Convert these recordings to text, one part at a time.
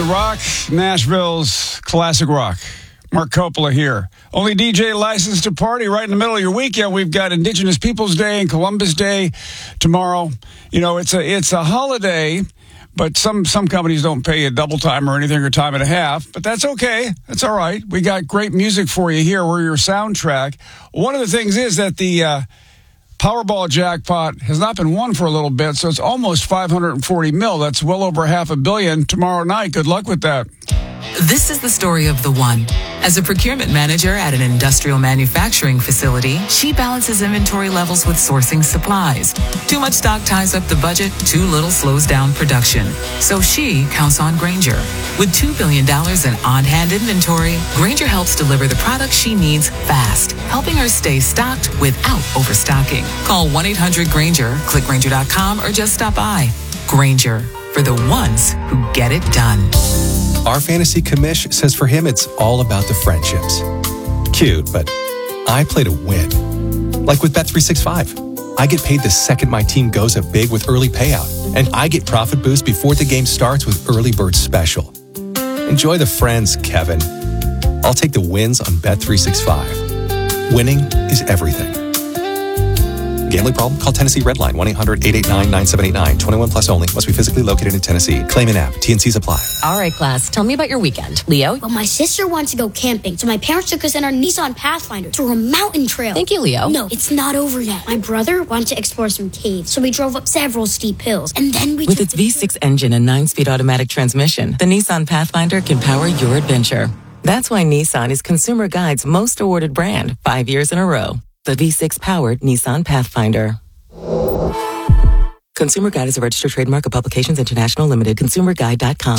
to rock, Nashville's classic rock. Mark Coppola here. Only DJ licensed to party right in the middle of your weekend. We've got Indigenous Peoples Day and Columbus Day tomorrow. You know, it's a holiday, but some companies don't pay you double time or anything or time and a half, but that's okay. That's all right. We got great music for you here. We're your soundtrack. One of the things is that the Powerball jackpot has not been won for a little bit, so it's almost $540 million. That's well over $500 million tomorrow night. Good luck with that. This is the story of the one. As a procurement manager at an industrial manufacturing facility, she balances inventory levels with sourcing supplies. Too much stock ties up the budget, too little slows down production. So she counts on Grainger. With $2 billion in on-hand inventory, Grainger helps deliver the products she needs fast, helping her stay stocked without overstocking. Call 1-800-GRAINGER, click Grainger.com, or just stop by. Grainger, for the ones who get it done. Our fantasy commish says for him, it's all about the friendships. Cute, but I play to win. Like with Bet365. I get paid the second my team goes up big with early payout. And I get profit boost before the game starts with early bird special. Enjoy the friends, Kevin. I'll take the wins on Bet365. Winning is everything. Gambling problem? Call Tennessee Redline, 1-800-889-9789. 21 plus only. Must be physically located in Tennessee. Claim in app. T&Cs apply. All right, class. Tell me about your weekend. Leo? Well, my sister wants to go camping, so my parents took us in our Nissan Pathfinder to a mountain trail. Thank you, Leo. No, it's not over yet. My brother wanted to explore some caves, so we drove up several steep hills, and then we With its V6 engine and 9-speed automatic transmission, the Nissan Pathfinder can power your adventure. That's why Nissan is Consumer Guide's most awarded brand 5 years in a row. The V6-powered Nissan Pathfinder. Consumer Guide is a registered trademark of Publications International Limited. ConsumerGuide.com.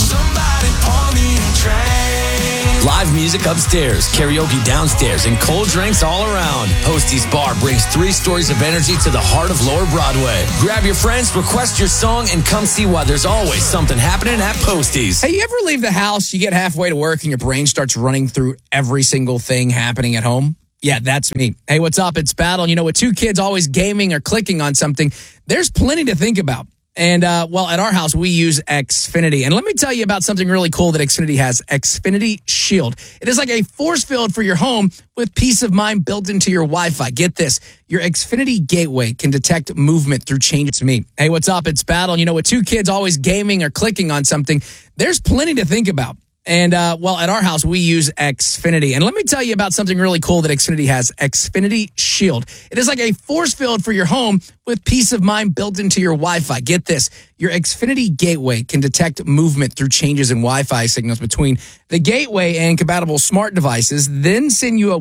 Live music upstairs, karaoke downstairs, and cold drinks all around. Postie's Bar brings 3 stories of energy to the heart of Lower Broadway. Grab your friends, request your song, and come see why there's always something happening at Postie's. Hey, you ever leave the house, you get halfway to work, and your brain starts running through every single thing happening at home? Yeah, that's me. Hey, what's up? It's Battle. You know, with 2 kids always gaming or clicking on something, there's plenty to think about. And, well, at our house, we use Xfinity. And let me tell you about something really cool that Xfinity has, Xfinity Shield. It is like a force field for your home with peace of mind built into your Wi-Fi. Get this. Your Xfinity gateway can detect movement through changes to me. Hey, what's up? It's Battle. You know, with 2 kids always gaming or clicking on something, there's plenty to think about. And, well, at our house, we use Xfinity. And let me tell you about something really cool that Xfinity has, Xfinity Shield. It is like a force field for your home with peace of mind built into your Wi-Fi. Get this. Your Xfinity gateway can detect movement through changes in Wi-Fi signals between the gateway and compatible smart devices, then send you a